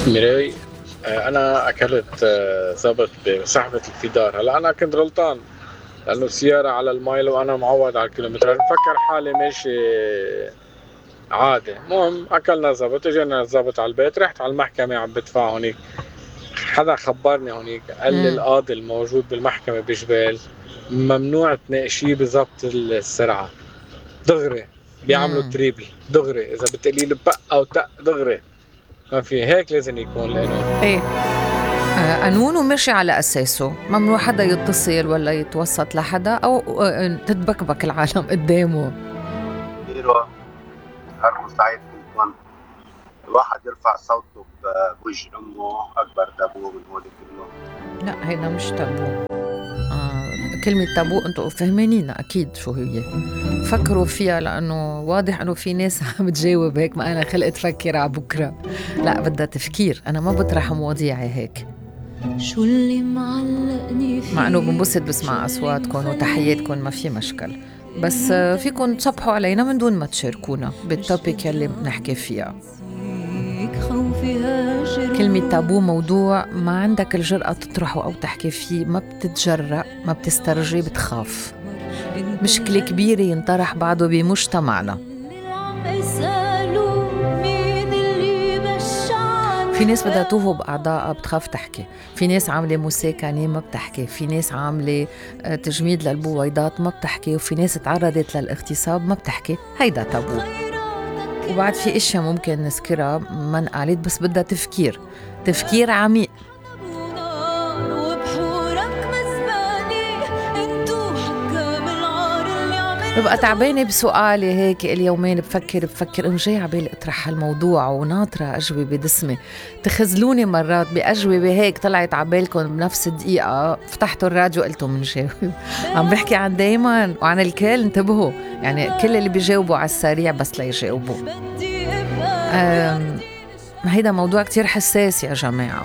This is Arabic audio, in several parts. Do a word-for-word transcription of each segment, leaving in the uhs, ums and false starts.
ميراي، آه، أنا أكلت آه، ضبط بسحبة الفيدار. هلا أنا كنت غلطان لأنه السيارة على المايل وأنا معود على الكيلومتر، مفكر حالي ماشي عادي. المهم أكلنا ضبط، اجينا الضبط على البيت، رحت على المحكمة عم بدفع هونيك. حدا خبرني هونيك، قال لي امم القاضي الموجود بالمحكمة بجبال ممنوع تناقشيه بضبط السرعة دغري، بيعملوا امم تريبل دغري، إذا بتقلي له بق أو تق دغري. ما في هيك، لازم يكون القانون. ايه. آه، قانون وماشي على أساسه، ممنوع حدا يتصل ولا يتوسط لحدا أو آه، تتبكبك العالم قدامه. كبيرة هرمو سعيد كنتون. الواحد يرفع صوته بوجه أمه أكبر تابو من هول كله. لا هيدا مش تابو. آه، كلمة تابو انتوا فهمانينا أكيد شو هي. فكروا فيها لأنه واضح أنه في ناس عم تجاوب هيك، ما أنا خلقت فكر على بكرة. لا بدها تفكير، أنا ما بطرح مواضيعي هيك. شو اللي معلقني فيك، مع انه بنبسط بسمع اصواتكم وتحياتكم، ما في مشكل، بس فيكم تصبحوا علينا من دون ما تشاركونا بالتوبيك يلي بنحكي فيها. كلمة تابو موضوع ما عندك الجرأة تطرحه أو تحكي فيه، ما بتتجرأ، ما بتسترجي، بتخاف. مشكلة كبيرة ينطرح بعده بمجتمعنا. في ناس بدها توهب أعضائها بتخاف تحكي، في ناس عاملة مساكنة ما بتحكي، في ناس عاملة تجميد للبويضات ما بتحكي، وفي ناس تعرضت للاغتصاب ما بتحكي. هيدا تابو. وبعد في اشياء ممكن نذكرها ما انقالت، بس بدها تفكير، تفكير عميق. ببقى تعبانة بسؤالي هيك اليومين، بفكر بفكر انه جاي عبالي اطرح هالموضوع وناطرة أجوبة دسمة. تخزلوني مرات بأجوبة هيك طلعت عبالكم بنفس الدقيقة، فتحتوا الراديو قلتوا منجاوب. عم بحكي عن دايما وعن الكل، انتبهوا يعني كل اللي بيجاوبوا على السريع بس ليجاوبوا. هيدا موضوع كتير حساس يا جماعة.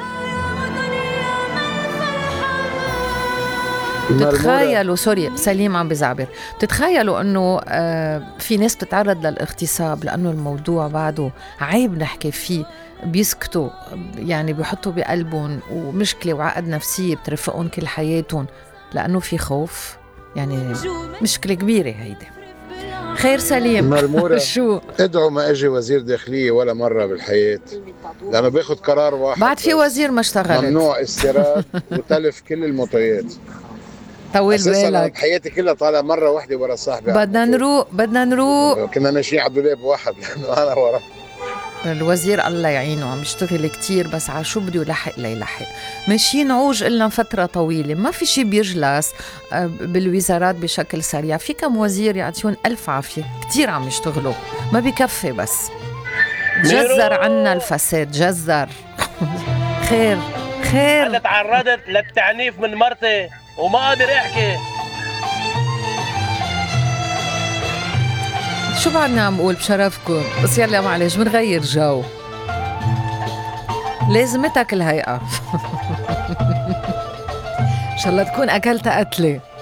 بتتخيلوا سوري سليم عم بزعبر، بتتخيلوا انه آه في ناس بتتعرض للاغتصاب لانه الموضوع بعده عيب نحكي فيه، بيسكتوا يعني بيحطوا بقلبهم ومشكلة وعقد نفسية بترفقهم كل حياتهم لانه في خوف. يعني مشكلة كبيرة هيدي. خير سليم. مرمورة شو ادعوا ما اجي وزير داخلية ولا مرة بالحياة، لأنه باخد قرار واحد بعد في وزير ما اشتغلت، ممنوع استيراد وتلف كل الموتويات. طول بالك، بحياتي كلها طالع مرة واحدة ورا صاحبي. بدنا نروق بدنا نروق. كنا ماشيين على الدولاب واحد لأنه أنا ورا. الوزير الله يعينه عم يشتغل كتير، بس على شو بده يلحق ليلحق. ماشيين عوج إلنا فترة طويلة، ما في شي بيجلس بالوزارات بشكل سريع. في كم وزير يعطيون ألف عافية، كتير عم يشتغلوا، ما بيكفي. بس جزر عنا الفساد، جزر. خير خير. أنا تعرضت للتعنيف من مرتي وما قادر احكي. شو بعدنا عم بقول بشرفكم، بس يلا معلش بنغير جو. لازمتك الهيئة. ان شاء الله تكون اكلت قتلة.